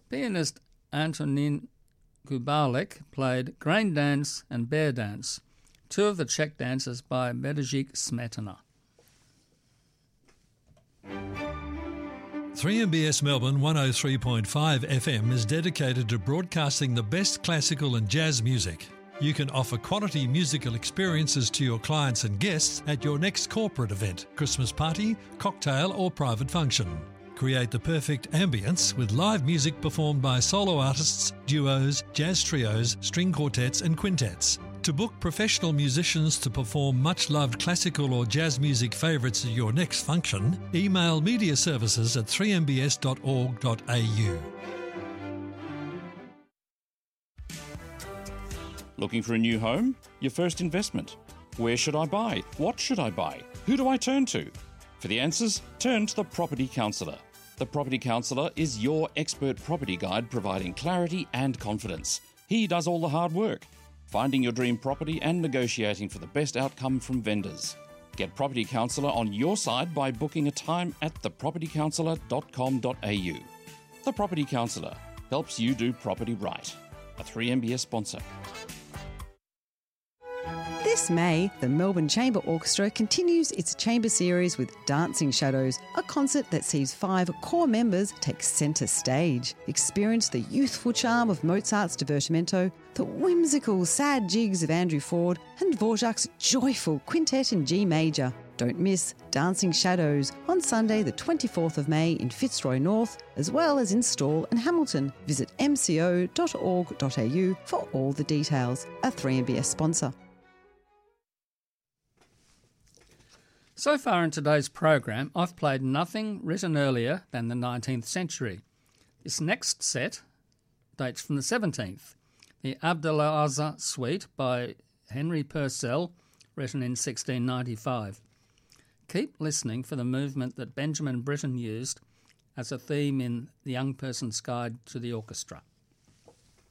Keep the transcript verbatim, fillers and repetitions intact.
Pianist Antonin Kubalik played Grain Dance and Bear Dance, two of the Czech dances by Bedřich Smetana. three M B S Melbourne one oh three point five F M is dedicated to broadcasting the best classical and jazz music. You can offer quality musical experiences to your clients and guests at your next corporate event, Christmas party, cocktail or private function. Create the perfect ambience with live music performed by solo artists, duos, jazz trios, string quartets and quintets. To book professional musicians to perform much-loved classical or jazz music favourites at your next function, email media services at three m b s dot org dot a u. Looking for a new home? Your first investment? Where should I buy? What should I buy? Who do I turn to? For the answers, turn to the Property Counsellor. The Property Counsellor is your expert property guide providing clarity and confidence. He does all the hard work, finding your dream property and negotiating for the best outcome from vendors. Get Property Counsellor on your side by booking a time at the property counsellor dot com dot a u. The Property Counsellor helps you do property right. A three M B S sponsor. This May, the Melbourne Chamber Orchestra continues its chamber series with Dancing Shadows, a concert that sees five core members take centre stage. Experience the youthful charm of Mozart's Divertimento, the whimsical sad jigs of Andrew Ford, and Dvorak's joyful quintet in G major. Don't miss Dancing Shadows on Sunday the twenty-fourth of May in Fitzroy North, as well as in Stawell and Hamilton. Visit m c o dot org dot a u for all the details. A three M B S sponsor. So far in today's program, I've played nothing written earlier than the nineteenth century. This next set dates from the seventeenth, the Abdel-Azza Suite by Henry Purcell, written in sixteen ninety-five. Keep listening for the movement that Benjamin Britten used as a theme in The Young Person's Guide to the Orchestra.